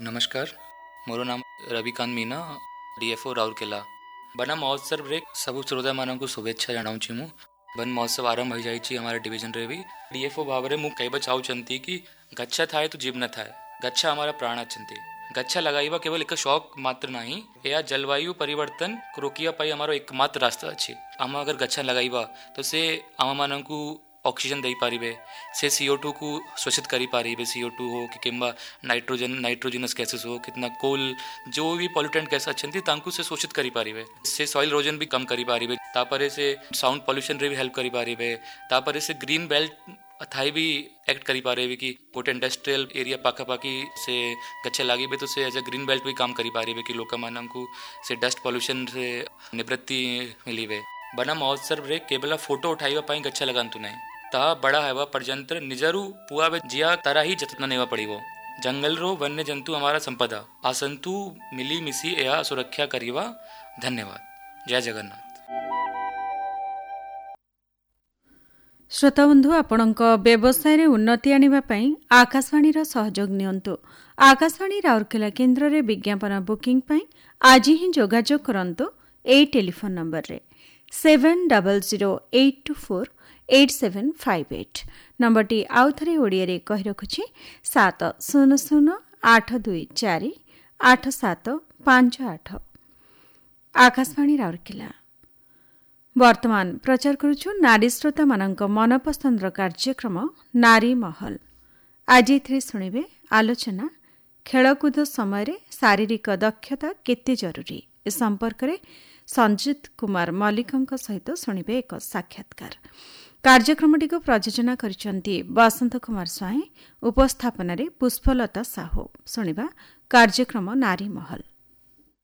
नमस्कार, मोर नाम रविकांत मीना, डीएफओ राउरकेला। बना महोत्सव रे सब श्रोता मानक शुभेच्छा जनाऊँ मु। बन महोत्सव आरंभ हो जाइए हमारे डिविजन रे भी डीएफओ भाव में मुझे कहवा चाहूँगी कि गच्छा थाए तो जीव न थाए। गच्छा हमारा प्राण अच्छी। गच्छा लगाइबा केवल एक शौक मात्र नहीं, यह जलवायु परिवर्तन रोकिया पाई हमारा एकमात्र रास्ता अच्छी। आम अगर गच्छा लगाइबा तो से आम मानक ऑक्सीजन दे पारिबे, से CO2 को शोषित करी पारिबे। CO2 हो कि किंबा नाइट्रोजनस गैसेस हो, कितना कोल जो भी पॉल्यूटेंट गैस अच्छी तांकु से शोषित करी पारिबे। से सॉइल इरोजन भी कम करी पारिबे। तापरे से साउंड पॉल्यूशन रे भी हेल्प करी पारिबे। तापरे से ग्रीन बेल्ट थाई भी एक्ट करी पारे कि गोटे इंडस्ट्रियल एरिया पाखापाखि से गच्छा लगे तो से एज ए ग्रीन बेल्ट भी काम करी पारे कि लोक मानू से डस्ट पॉल्यूशन से निवृत्ति मिलिबे। बना महोत्सव रे केवल फोटो उठाइबा गच्छा लगातु नहीं, ता बड़ा हेवा पर्यंत निजरू पुआ जिया तरह ही जतन नेवा पड़िबो। जंगल रो वन्य जंतु हमारा संपदा आसंतु मिली मिसी या सुरक्षा करिवा। धन्यवाद। जय जगन्नाथ। श्रोताबंधु आपणक व्यवसाय रे उन्नति आनिबा पई आकाशवाणी रो सहयोग नियंतु। आकाशवाणी राउरकेला केंद्र रे विज्ञापन बुकिंग पई आज ही जोगाजोग करंतु ए टेलीफोन नंबर रे 7008248758। नंबर टी आउ थरे ओडिया रे कहि रखुछि 7008248758। आकाशवाणी राउरकेला। वर्तमान प्रचार करुछु नारी श्रोता मानक मनपसंदर कार्यक्रम नारी महल। आज एथिरे सुनिबे आलोचना खेलकूद समय शारीरिक दक्षता केते जरूरी। ए संपर्क में संजीत कुमार मल्लिक सहित शुणिबे एक साक्षात्कार। कार्यक्रमटी को प्रयोजना करिसेंती बसंत कुमार स्वाई। उपस्थापन पुष्पलता साहू। शुणिबा कार्यक्रम नारी महल।